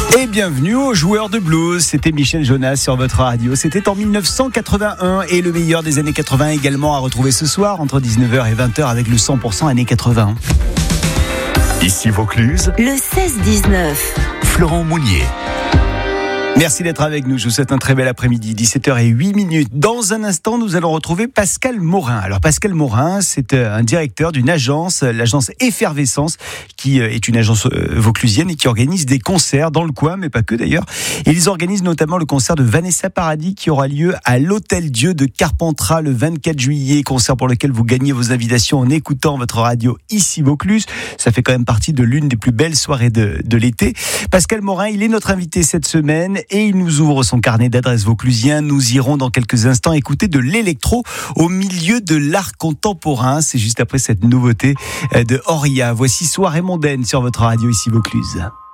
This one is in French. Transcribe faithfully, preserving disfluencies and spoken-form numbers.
Et bienvenue aux joueurs de blues, c'était Michel Jonas sur votre radio, c'était en mille neuf cent quatre-vingt-un et le meilleur des années quatre-vingts également à retrouver ce soir entre dix-neuf heures et vingt heures avec le cent pour cent années quatre-vingts. Ici Vaucluse, le seize dix-neuf. Florent Mounier. Merci d'être avec nous, je vous souhaite un très bel après-midi, dix-sept heures zéro huit minutes. Dans un instant, nous allons retrouver Pascal Morin. Alors Pascal Morin, c'est un directeur d'une agence, l'agence Effervescence, qui est une agence vauclusienne et qui organise des concerts dans le coin, mais pas que d'ailleurs. Et ils organisent notamment le concert de Vanessa Paradis qui aura lieu à l'Hôtel-Dieu de Carpentras le vingt-quatre juillet, concert pour lequel vous gagnez vos invitations en écoutant votre radio ici Vaucluse. Ça fait quand même partie de l'une des plus belles soirées de, de l'été. Pascal Morin, il est notre invité cette semaine et il nous ouvre son carnet d'adresses vauclusien. Nous irons dans quelques instants écouter de l'électro au milieu de l'art contemporain. C'est juste après cette nouveauté de Oria. Voici Soirée mondaine sur votre radio ici Vaucluse.